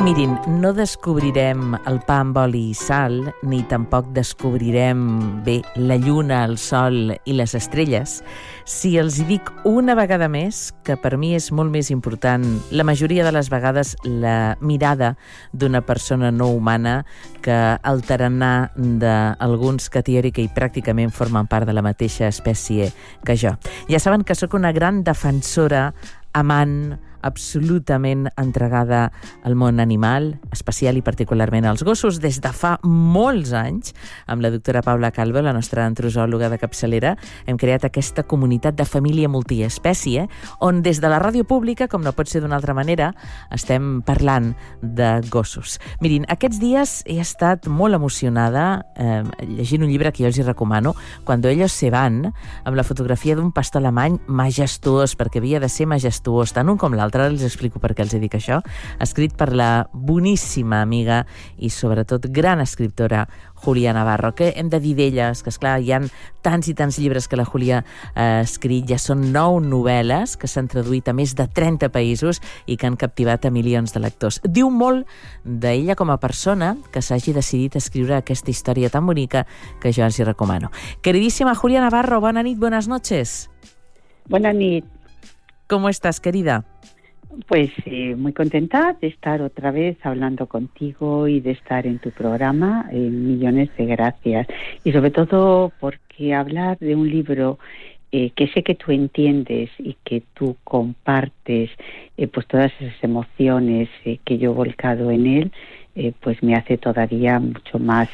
Mirin, no descobrirem el pa amb oli i sal, ni tampoc descobrirem bé la lluna, el sol i les estrelles, si els hi dic una vegada més que per mi és molt més important, la majoria de les vegades, la mirada d'una persona no humana que el tarannà d'alguns que teòrica i pràcticament formen part de la mateixa espècie que jo. Ja saben que sóc una gran defensora, amant, absolutament entregada al món animal, especial i particularment als gossos, des de fa molts anys. Amb la doctora Paula Calvo, la nostra antrozòloga de capçalera, hem creat aquesta comunitat de família multiespècie, on des de la ràdio pública, com no pot ser d'una altra manera, estem parlant de gossos. Mirin, aquests dies he estat molt emocionada llegint un llibre que jo els hi recomano, Cuando ellos se van, amb la fotografia d'un pastor alemany majestuós, perquè havia de ser majestuós, tant un com l'altre. Ara els explico per què els dic això. Escrit per la boníssima amiga i sobretot gran escriptora Julia Navarro, que hem de dir d'elles, que esclar, hi ha tants i tants llibres que la Julia ha escrit, ja són 9 novel·les que s'han traduït a més de 30 països i que han captivat a milions de lectors. Diu molt d'ella com a persona que s'hagi decidit escriure aquesta història tan bonica que jo els hi recomano. Queridíssima Julia Navarro, bona nit, buenas noches. Buena nit. ¿Cómo estás, querida? Pues muy contenta de estar otra vez hablando contigo y de estar en tu programa. Millones de gracias. Y sobre todo porque hablar de un libro que sé que tú entiendes y que tú compartes pues todas esas emociones que yo he volcado en él, pues me hace todavía mucho más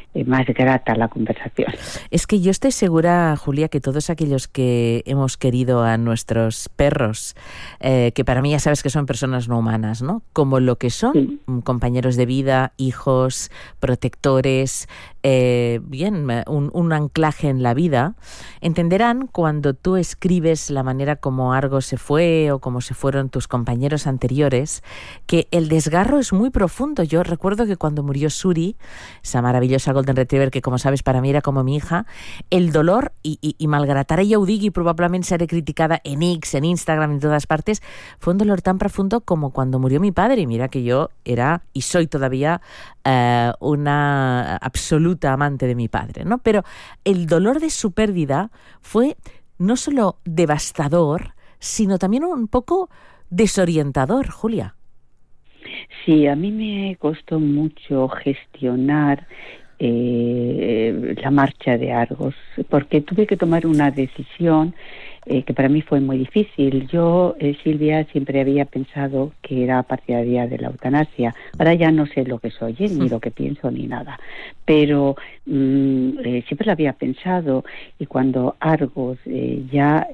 grata la conversación. Es que yo estoy segura, Julia, que todos aquellos que hemos querido a nuestros perros, que para mí ya sabes que son personas no humanas, ¿no? Como lo que son, sí. Compañeros de vida, hijos, protectores, un anclaje en la vida, entenderán cuando tú escribes la manera como Argo se fue o como se fueron tus compañeros anteriores, que el desgarro es muy profundo. Yo recuerdo que cuando murió Suri, esa maravillosa Golden Retriever que, como sabes, para mí era como mi hija, el dolor, y malgrat ara ja ho digui, probablement seré criticada en X, en Instagram, en todas partes, fue un dolor tan profundo como cuando murió mi padre. Y mira que yo era, y soy todavía, una absoluta amante de mi padre, ¿no? Pero el dolor de su pérdida fue no solo devastador, sino también un poco desorientador, Julia. Sí, a mí me costó mucho gestionar la marcha de Argos, porque tuve que tomar una decisión que para mí fue muy difícil. Yo, Silvia, siempre había pensado que era partidaria de la eutanasia. Ahora ya no sé lo que soy, ni lo que pienso, ni nada. Pero siempre lo había pensado, y cuando Argos ya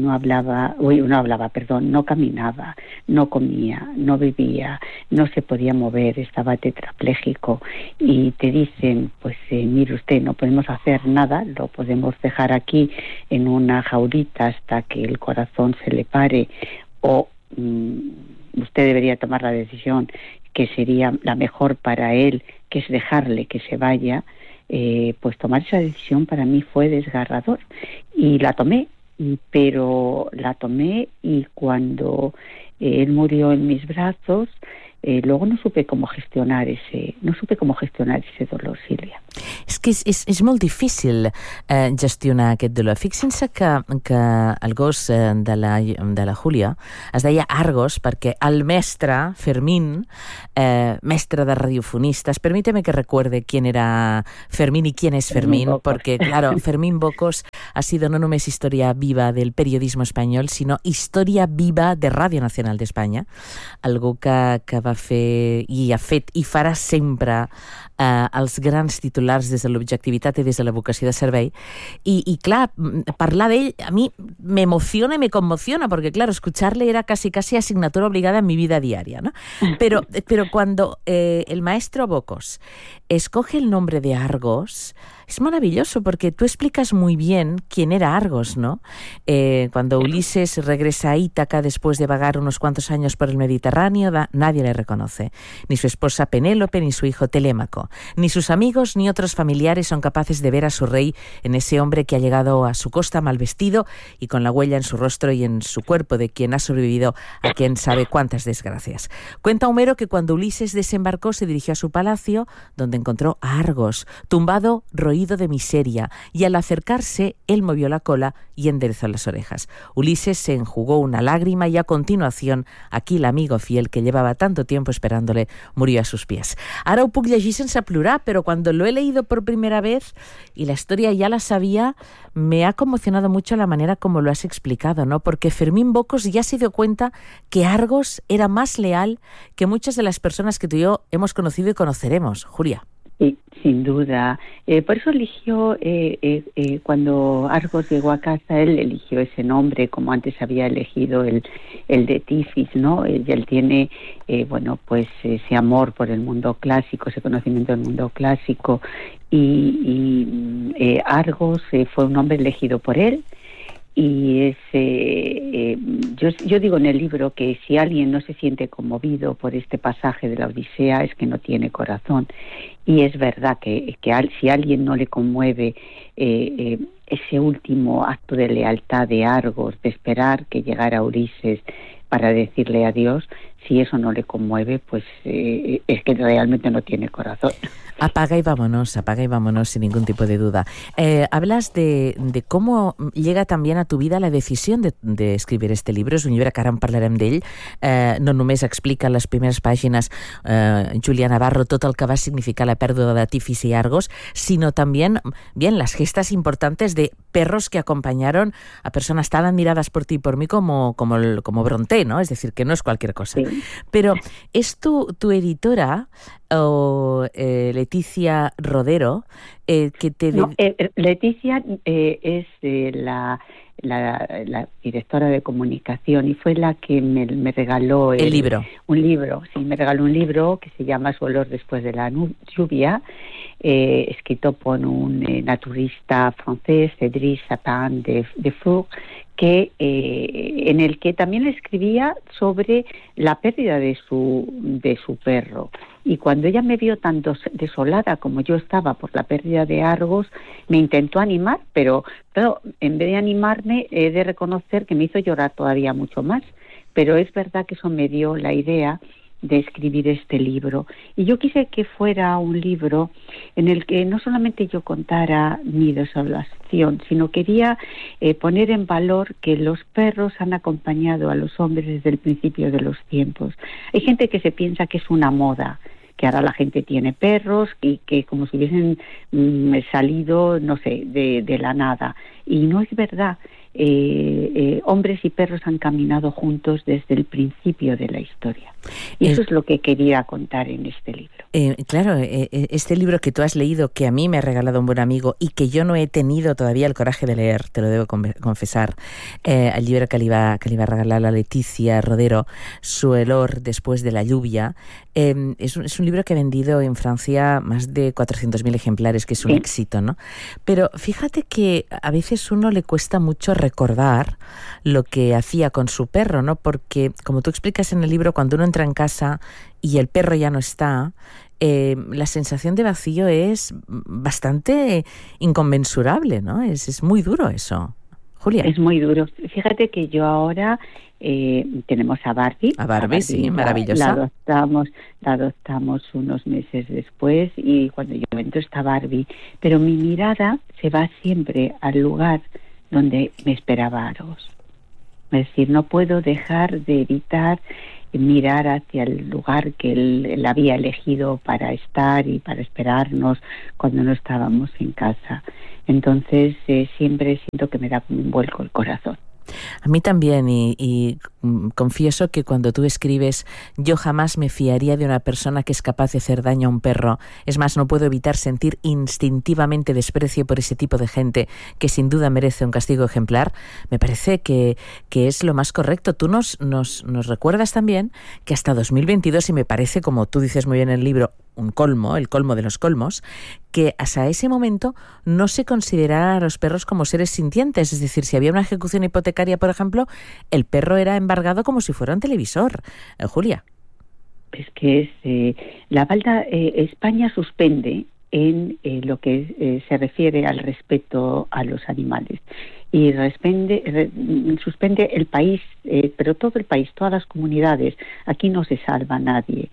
no caminaba, no comía, no vivía, no se podía mover, estaba tetrapléjico, y te dicen, pues mire usted, no podemos hacer nada, lo podemos dejar aquí en una jaulita hasta que el corazón se le pare, o usted debería tomar la decisión que sería la mejor para él, que es dejarle que se vaya. Pues tomar esa decisión para mí fue desgarrador, y la tomé, pero la tomé, y cuando él murió en mis brazos, luego no supe cómo gestionar ese dolor, Sílvia. És que és molt difícil gestionar aquest dolor. Fixin-se que el gos de la Júlia es deia Argos perquè el mestre Fermín, mestre de radiofonistas, permíteme que recuerde quién era Fermín y quién es Fermín, porque claro, Fermín Bocos ha sido no només història viva del periodismo espanyol, sinó història viva de Ràdio Nacional d'Espanya, algú que va fer i ha fet i farà sempre els grans titulars des de l'objectivitat i des de la vocació de servei. I clar, parlar d'ell a mi me emociona y me conmociona, porque claro, escucharle era casi asignatura obligada en mi vida diaria, ¿no? Pero cuando el maestro Bocos escoge el nombre de Argos, es maravilloso porque tú explicas muy bien quién era Argos, ¿no? Cuando Ulises regresa a Ítaca después de vagar unos cuantos años por el Mediterráneo, nadie le reconoce. Ni su esposa Penélope, ni su hijo Telémaco. Ni sus amigos ni otros familiares son capaces de ver a su rey en ese hombre que ha llegado a su costa mal vestido y con la huella en su rostro y en su cuerpo de quien ha sobrevivido a quién sabe cuántas desgracias. Cuenta Homero que cuando Ulises desembarcó se dirigió a su palacio, donde encontró a Argos, tumbado, roído de miseria, y al acercarse, él movió la cola y enderezó las orejas. Ulises se enjugó una lágrima y a continuación, aquí el amigo fiel que llevaba tanto tiempo esperándole murió a sus pies. Ara ho puc llegir sense plorar, pero cuando lo he leído por primera vez y la historia ya la sabía, me ha conmocionado mucho la manera como lo has explicado, ¿no? Porque Fermín Bocos ya se dio cuenta que Argos era más leal que muchas de las personas que tú y yo hemos conocido y conoceremos. Julia. Sí, sin duda. Por eso eligió, cuando Argos llegó a casa, él eligió ese nombre, como antes había elegido el de Tifis, ¿no? Y él tiene, pues ese amor por el mundo clásico, ese conocimiento del mundo clásico, y Argos fue un nombre elegido por él. Y yo digo en el libro que si alguien no se siente conmovido por este pasaje de la Odisea es que no tiene corazón. Y es verdad que si a alguien no le conmueve ese último acto de lealtad de Argos, de esperar que llegara Ulises para decirle adiós, si eso no le conmueve, pues es que realmente no tiene corazón. Apaga y vámonos sin ningún tipo de duda. Hablas de cómo llega también a tu vida la decisió de escribir este llibre. És un llibre que ara en parlarem d'ell. No només explica en les primeres pàgines Julia Navarro tot el que va significar la pèrdua de Tifis y Argos, sino también las gestas importantes de perros que acompañaron a personas tan admiradas por ti y por mí como Brontë, ¿no? Es decir, que no es cualquier cosa. Sí. Pero es tu editora, o Leticia Rodero, que te... No, Leticia es la directora de comunicación y fue la que me regaló el libro. Un libro, sí, me regaló un libro que se llama Su olor después de la lluvia, escrito por un naturista francés, Cédric Sapin de Four, en el que también escribía sobre la pérdida de su perro. Y cuando ella me vio tan desolada como yo estaba por la pérdida de Argos, me intentó animar, pero en vez de animarme, he de reconocer que me hizo llorar todavía mucho más. Pero es verdad que eso me dio la idea de escribir este libro. Y yo quise que fuera un libro en el que no solamente yo contara mi desolación, sino quería poner en valor que los perros han acompañado a los hombres desde el principio de los tiempos. Hay gente que se piensa que es una moda, que ahora la gente tiene perros y que como si hubiesen salido, no sé, de la nada. Y no es verdad. Hombres y perros han caminado juntos desde el principio de la historia. Y eso es lo que quería contar en este libro. Claro, este libro que tú has leído, que a mí me ha regalado un buen amigo y que yo no he tenido todavía el coraje de leer, te lo debo confesar, el libro que le iba a regalar a Leticia Rodero, Su olor después de la lluvia, es un libro que ha vendido en Francia más de 400.000 ejemplares, que es un éxito, ¿no? Pero fíjate que a veces uno le cuesta mucho recordar lo que hacía con su perro, ¿no? Porque, como tú explicas en el libro, cuando uno entra en casa y el perro ya no está, la sensación de vacío es bastante inconmensurable, ¿no? Es muy duro eso. Julia. Es muy duro. Fíjate que yo ahora tenemos a Barbie. A Barbie, sí, maravillosa. La adoptamos unos meses después y cuando yo entro está Barbie. Pero mi mirada se va siempre al lugar donde me esperaba Argos. Es decir, no puedo dejar de evitar mirar hacia el lugar que él había elegido para estar y para esperarnos cuando no estábamos en casa. Entonces siempre siento que me da como un vuelco el corazón. A mí también, y confieso que cuando tú escribes yo jamás me fiaría de una persona que es capaz de hacer daño a un perro, es más, no puedo evitar sentir instintivamente desprecio por ese tipo de gente que sin duda merece un castigo ejemplar, me parece que es lo más correcto. Tú nos recuerdas también que hasta 2022, y me parece, como tú dices muy bien en el libro, un colmo, el colmo de los colmos, que hasta ese momento no se considerara a los perros como seres sintientes. Es decir, si había una ejecución hipotecaria, por ejemplo, el perro era embargado como si fuera un televisor. Julia. Es que la falta, España suspende en lo que se refiere al respeto a los animales y suspende el país, pero todo el país, todas las comunidades. Aquí no se salva nadie.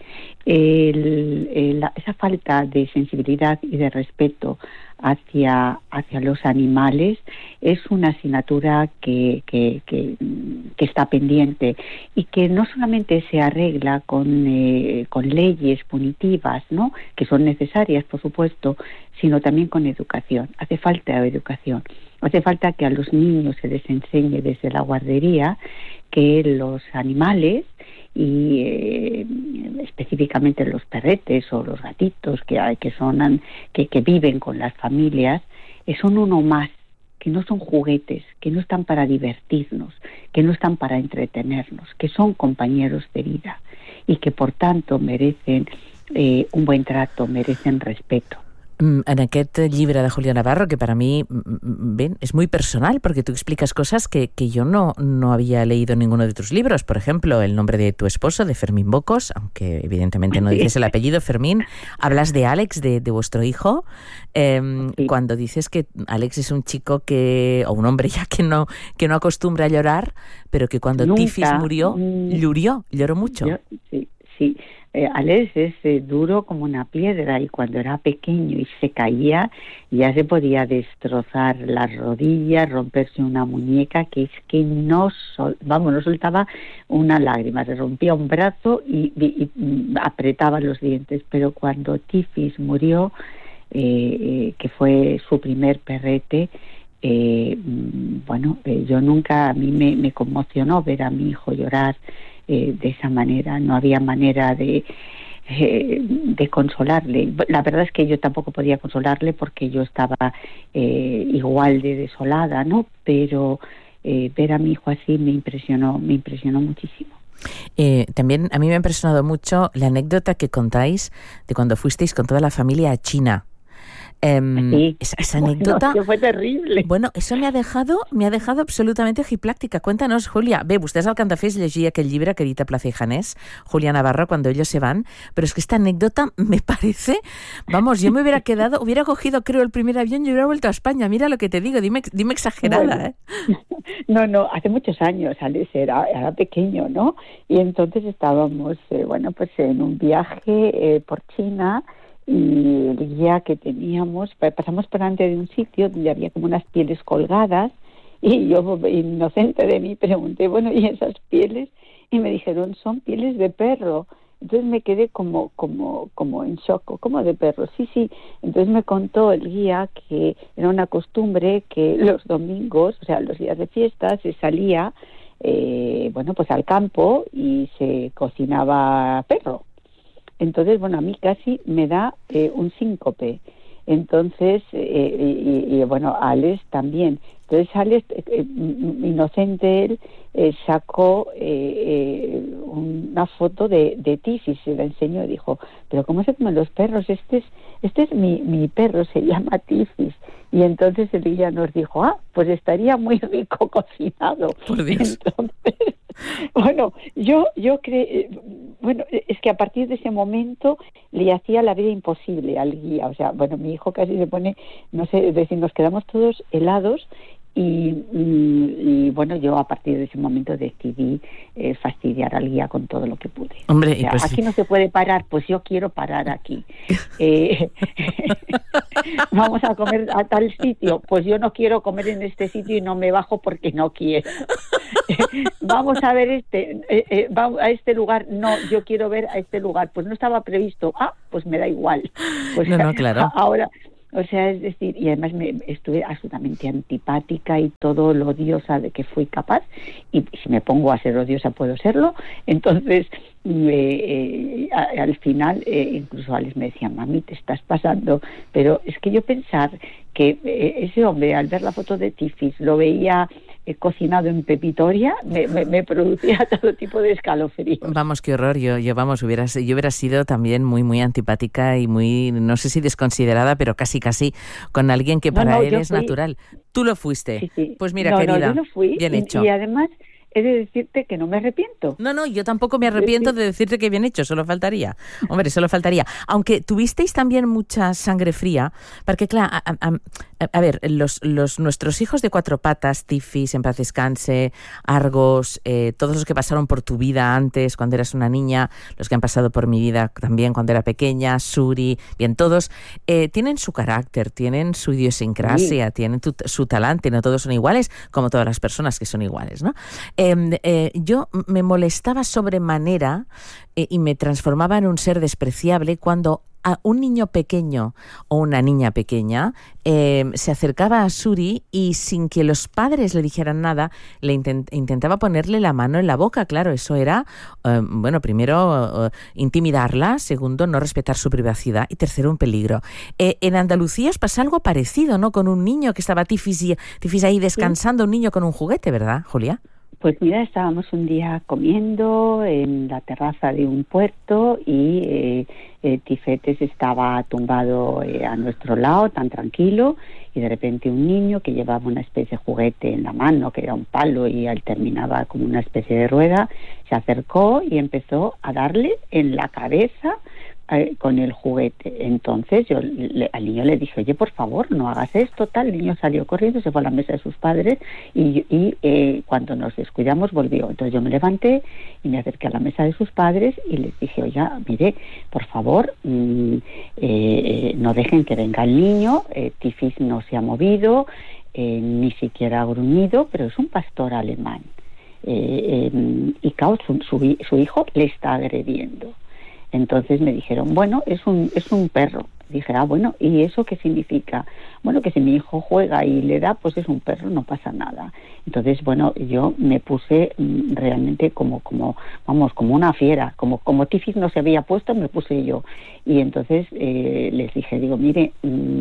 Esa falta de sensibilidad y de respeto hacia los animales es una asignatura que está pendiente y que no solamente se arregla con leyes punitivas, ¿no?, que son necesarias, por supuesto, sino también con educación. Hace falta educación. Hace falta que a los niños se les enseñe desde la guardería que los animales, y específicamente los perretes o los gatitos que viven con las familias, son uno más, que no son juguetes, que no están para divertirnos, que no están para entretenernos, que son compañeros de vida y que por tanto merecen un buen trato, merecen respeto. En aquest llibre de Julia Navarro, que para mí es muy personal, porque tú explicas cosas que yo no había leído en ninguno de tus libros. Por ejemplo, el nombre de tu esposo, de Fermín Bocos, aunque evidentemente no dices el apellido, Fermín. Hablas de Alex, de vuestro hijo. Sí. Cuando dices que Alex es un chico o un hombre ya que no acostumbra a llorar, pero que cuando Tifis murió, lloró mucho. Sí. Alex es duro como una piedra y cuando era pequeño y se caía ya se podía destrozar las rodillas, romperse una muñeca, que es que no soltaba una lágrima, se rompía un brazo y apretaba los dientes. Pero cuando Tifis murió, que fue su primer perrete, yo nunca, a mí me conmocionó ver a mi hijo llorar de esa manera. No había manera de consolarle. La verdad es que yo tampoco podía consolarle porque yo estaba igual de desolada, ¿no? Pero ver a mi hijo así me impresionó muchísimo. También a mí me ha impresionado mucho la anécdota que contáis de cuando fuisteis con toda la familia a China. Sí. Esa anécdota... Fue terrible. Bueno, eso me ha dejado absolutamente ejipláctica. Cuéntanos, Julia. Vostès al Camp de Fes llegir aquel llibre que edita Plaza y Janés, Julia Navarro, Cuando ellos se van, pero es que esta anécdota me parece... Vamos, yo me hubiera cogido, creo, el primer avión y hubiera vuelto a España. Mira lo que te digo, dime exagerada, bueno, No, hace muchos años, Alex era pequeño, ¿no? Y entonces estábamos, en un viaje por China, y el guía que teníamos, pasamos por delante de un sitio donde había como unas pieles colgadas y yo, inocente de mí, pregunté, ¿y esas pieles? Y me dijeron, son pieles de perro. Entonces me quedé como en shock, como de perro. Sí. Entonces me contó el guía que era una costumbre que los domingos, o sea, los días de fiesta, se salía al campo y se cocinaba perro. Entonces, a mí casi me da un síncope. Entonces, a Alex también. Entonces, Alex, inocente él, sacó una foto de Tifis, se la enseñó y dijo, pero ¿cómo se comen los perros? Este es mi perro, se llama Tifis. Y entonces el guía nos dijo, pues estaría muy rico cocinado. Por Dios. Entonces, yo creo, es que a partir de ese momento le hacía la vida imposible al guía. O sea, mi hijo casi se pone, no sé, es decir, nos quedamos todos helados. Y yo a partir de ese momento decidí fastidiar al guía con todo lo que pude. Hombre, o sea, pues aquí no se puede parar, pues yo quiero parar aquí. Vamos a comer a tal sitio, pues yo no quiero comer en este sitio y no me bajo porque no quiero. Vamos a ver a este lugar, no, yo quiero ver a este lugar, pues no estaba previsto, pues me da igual. Pues no, claro. Ahora... O sea, es decir, y además estuve absolutamente antipática y todo lo odiosa de que fui capaz, y si me pongo a ser odiosa puedo serlo. Entonces, al final, incluso Alex me decía, mami, te estás pasando. Pero es que yo pensar que ese hombre, al ver la foto de Tifis, lo veía cocinado en pepitoria, me producía todo tipo de escalofríos. Vamos, qué horror. Yo hubiera sido también muy, muy antipática y muy, no sé si desconsiderada, pero casi con alguien que para él es natural. Tú lo fuiste. Sí. Pues mira, querida, yo lo fui, bien hecho. Y además he de decirte que no me arrepiento. No, yo tampoco me arrepiento de decirte que bien hecho, solo faltaría. Hombre, solo faltaría. Aunque tuvisteis también mucha sangre fría, porque claro, a ver, nuestros hijos de cuatro patas, Tifis, en paz descanse, Argos, todos los que pasaron por tu vida antes, cuando eras una niña, los que han pasado por mi vida también cuando era pequeña, Suri, bien, todos, tienen su carácter, tienen su idiosincrasia, tienen su talante, no todos son iguales, como todas las personas que son iguales, ¿no? Yo me molestaba sobremanera y me transformaba en un ser despreciable cuando a un niño pequeño o una niña pequeña se acercaba a Suri y sin que los padres le dijeran nada, le intentaba ponerle la mano en la boca. Claro, eso era, primero, intimidarla, segundo, no respetar su privacidad y tercero, un peligro. En Andalucía os pasa algo parecido, ¿no? Con un niño que estaba Tifis ahí descansando, un niño con un juguete, ¿verdad, Julia? Pues mira, estábamos un día comiendo en la terraza de un puerto y Tifetes estaba tumbado a nuestro lado, tan tranquilo, y de repente un niño que llevaba una especie de juguete en la mano, que era un palo y él terminaba como una especie de rueda, se acercó y empezó a darle en la cabeza con el juguete. Entonces yo al niño le dije, oye, por favor, no hagas esto, tal. El niño salió corriendo, se fue a la mesa de sus padres y cuando nos descuidamos volvió. Entonces yo me levanté y me acerqué a la mesa de sus padres y les dije, oye, mire, por favor, no dejen que venga el niño, Tifis no se ha movido, ni siquiera ha gruñido, pero es un pastor alemán. Y claro, su hijo le está agrediendo. Entonces me dijeron, bueno, es un perro. Dije, bueno, ¿y eso qué significa? Bueno, que si mi hijo juega y le da, pues es un perro, no pasa nada. Entonces, bueno, yo me puse realmente como una fiera, como Tifis no se había puesto, me puse yo. Y entonces les dije, digo, mire,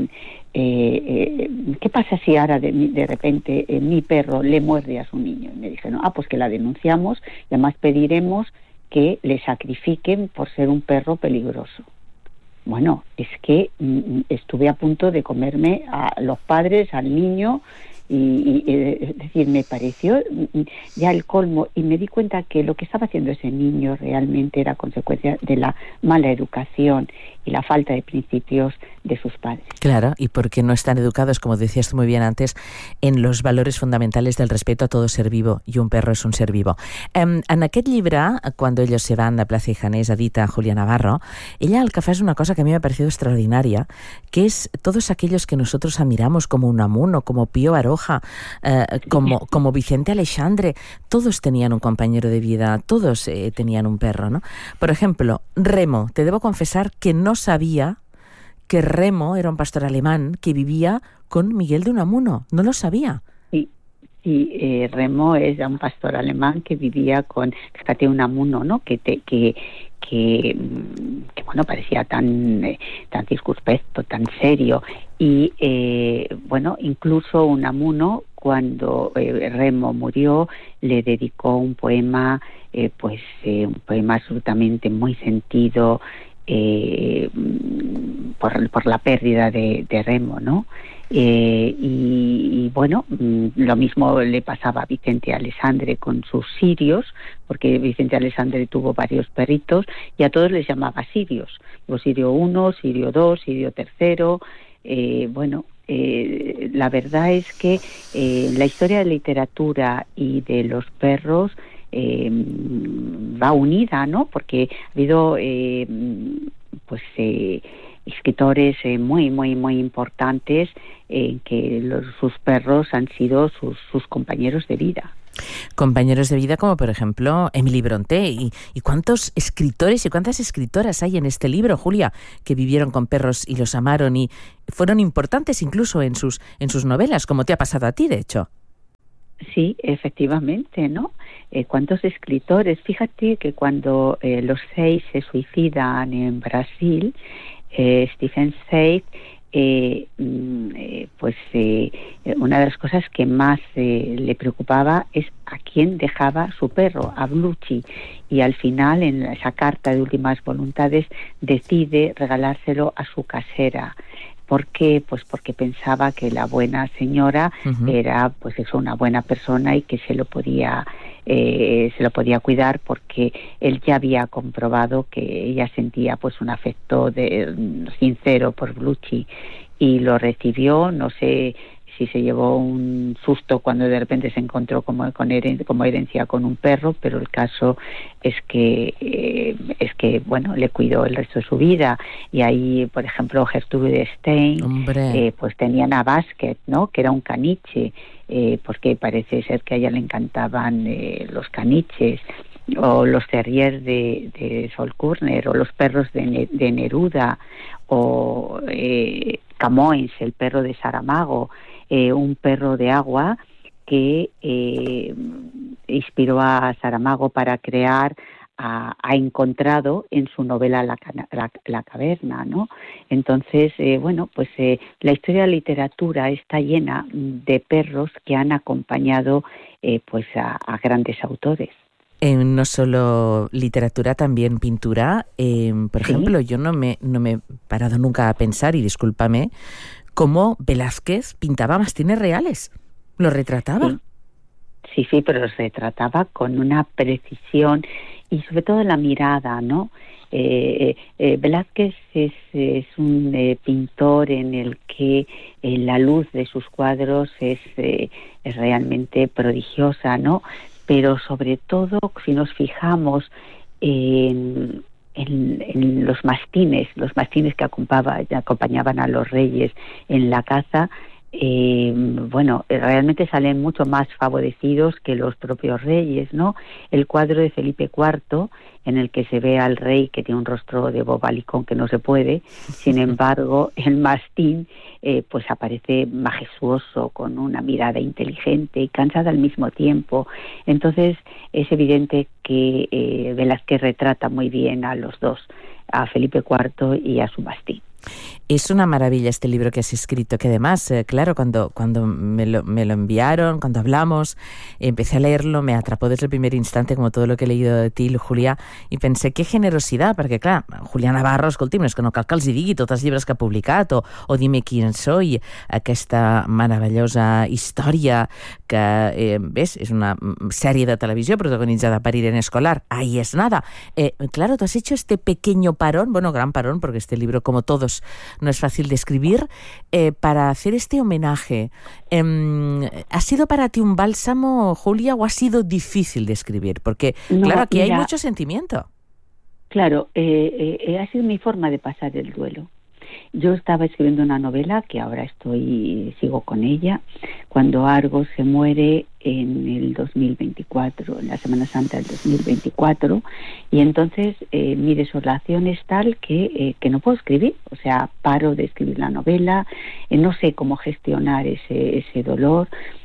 ¿qué pasa si ahora de repente mi perro le muerde a su niño? Y me dijeron, pues que la denunciamos y además pediremos que le sacrifiquen por ser un perro peligroso. Bueno, es que estuve a punto de comerme a los padres, al niño, y es decir, me pareció ya el colmo, y me di cuenta que lo que estaba haciendo ese niño realmente era consecuencia de la mala educación y la falta de principios de sus padres. Claro, y porque no están educados, como decías tú muy bien antes, en los valores fundamentales del respeto a todo ser vivo, i un perro és un ser vivo. En aquest llibre, cuando ellos se van a Plaza Ijanés, edita Julia Navarro, ella el que fa es una cosa que a mí me ha parecido extraordinaria, que es todos aquellos que nosotros admiramos como Unamuno, como Pío Baroja, como Vicente Aleixandre, todos tenían un compañero de vida, todos tenían un perro, ¿no? Por ejemplo, Remo, te debo confesar que no sabía que Remo era un pastor alemán que vivía con Miguel de Unamuno. No lo sabía. Sí, Remo es un pastor alemán que vivía con, fíjate, Unamuno, ¿no? Que bueno, parecía tan circunspecto, tan serio. Y bueno, incluso Unamuno, cuando Remo murió, le dedicó un poema, un poema absolutamente muy sentido, por la pérdida de Remo, ¿no? Y bueno, lo mismo le pasaba a Vicente Aleixandre con sus sirios, porque Vicente Aleixandre tuvo varios perritos y a todos les llamaba sirios. Sirio 1, Sirio 2, Sirio 3. La verdad es que la historia de la literatura y de los perros va unida, ¿no? Porque ha habido escritores muy importantes que sus perros han sido sus compañeros de vida. Compañeros de vida como, por ejemplo, Emily Brontë. ¿Y cuántos escritores y cuántas escritoras hay en este libro, Julia, que vivieron con perros y los amaron y fueron importantes incluso en sus novelas, como te ha pasado a ti, de hecho? Sí, efectivamente, ¿no? ¿Cuántos escritores? Fíjate que cuando los 6 se suicidan en Brasil, Stephen Zweig una de las cosas que más le preocupaba es a quién dejaba su perro, a Bluchi, y al final en esa carta de últimas voluntades decide regalárselo a su casera. ¿Por qué? Pues porque pensaba que la buena señora era pues eso, una buena persona y que se lo podía cuidar, porque él ya había comprobado que ella sentía pues un afecto sincero por Bluchi, y lo recibió. No sé si se llevó un susto cuando de repente se encontró como herencia con un perro, pero el caso es que bueno, le cuidó el resto de su vida. Y ahí, por ejemplo, Gertrude Stein, pues tenían a Basket, ¿no?, que era un caniche, porque parece ser que a ella le encantaban los caniches, o los terriers de Sol Kurner, o los perros de Neruda, o Camoens, el perro de Saramago, un perro de agua que inspiró a Saramago para crear ha encontrado en su novela La caverna, ¿no? Entonces, la historia de la literatura está llena de perros que han acompañado a grandes autores. No solo literatura, también pintura. Por ejemplo, yo no me he parado nunca a pensar, y discúlpame, cómo Velázquez pintaba mastines reales. ¿Los retrataba? Sí, pero los retrataba con una precisión y sobre todo la mirada, ¿no? Velázquez es un pintor en el que la luz de sus cuadros es realmente prodigiosa, ¿no? Pero sobre todo, si nos fijamos en los mastines que acompañaban a los reyes en la caza, realmente salen mucho más favorecidos que los propios reyes, ¿no? El cuadro de Felipe IV, en el que se ve al rey que tiene un rostro de bobalicón que no se puede, sin embargo, el mastín pues aparece majestuoso, con una mirada inteligente y cansada al mismo tiempo. Entonces, es evidente que Velázquez retrata muy bien a los dos, a Felipe IV y a su mastín. Es una maravilla este libro que has escrito, que además, claro, cuando me lo enviaron, cuando hablamos, empecé a leerlo, me atrapó desde el primer instante, como todo lo que he leído de ti, Julià, i pensé, qué generositat, perquè clar, Julià Navarro, escolti'm, és que no cal que els hi digui tots els llibres que ha publicat, o Dime quién soy, aquesta meravellosa història que, ves, és una sèrie de televisió protagonitzada per Irene Escolar, ahí es nada. Claro, tú has hecho este pequeño parón, bueno, gran parón, porque este libro, como todos, no es fácil de escribir, para hacer este homenaje. ¿Ha sido para ti un bálsamo, Julia, o ha sido difícil de escribir? Porque, no, claro, aquí hay mucho sentimiento. Claro, ha sido mi forma de pasar el duelo. Yo estaba escribiendo una novela que ahora sigo con ella, cuando Argos se muere en el 2024, en la Semana Santa del 2024, y entonces mi desolación es tal que no puedo escribir, o sea, paro de escribir la novela, no sé cómo gestionar ese dolor,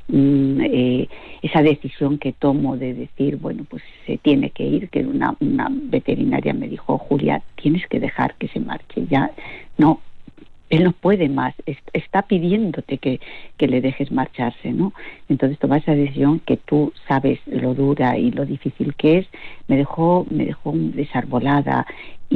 esa decisión que tomo de decir, bueno, pues se tiene que ir, que una veterinaria me dijo, Julia, tienes que dejar que se marche, ya no. Él no puede más, está pidiéndote que le dejes marcharse, ¿no? Entonces tomar esa decisión, que tú sabes lo dura y lo difícil que es, me dejó desarbolada,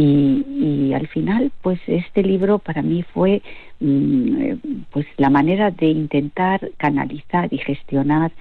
y al final, pues este libro para mí fue pues la manera de intentar canalizar y gestionar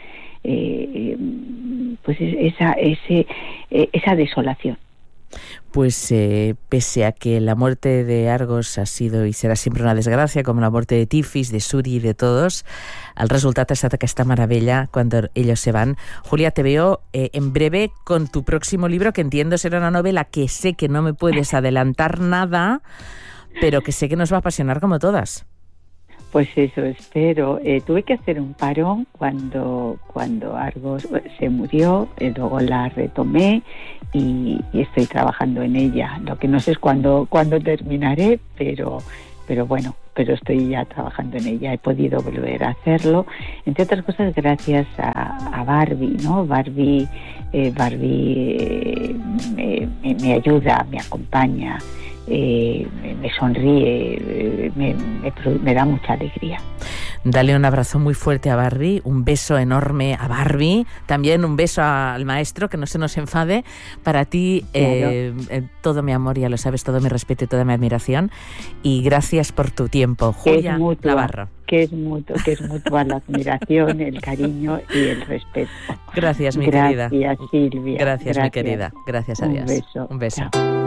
pues esa desolación. Pues pese a que la muerte de Argos ha sido y serà sempre una desgràcia, com la muerte de Tifis, de Suri y de todos, el resultat ha estat aquesta meravella cuando ellos se van. Julia, te veo en breve con tu próximo libro, que entiendo será una novela que sé que no me puedes adelantar nada, pero que sé que nos va a apasionar como todas. Pues eso espero. Tuve que hacer un parón cuando Argos se murió, luego la retomé y estoy trabajando en ella. Lo que no sé es cuándo terminaré, pero estoy ya trabajando en ella. He podido volver a hacerlo, entre otras cosas gracias a Barbie, ¿no? Barbie me ayuda, me acompaña. me sonríe, me da mucha alegría. Dale un abrazo muy fuerte a Barbie, un beso enorme a Barbie, también un beso al maestro, que no se nos enfade. Para ti, claro. Todo mi amor, ya lo sabes, todo mi respeto y toda mi admiración. Y gracias por tu tiempo, Julia Navarro. Que es mutua la admiración, el cariño y el respeto. Gracias, mi querida. Gracias, Silvia. Gracias, mi querida. Gracias a Dios. Un beso. Un beso. Chao.